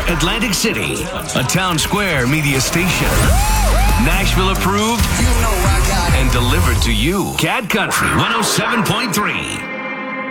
Atlantic City, a Town Square media station. Nashville approved You know I got it. and delivered to you. Cat Country 107.3.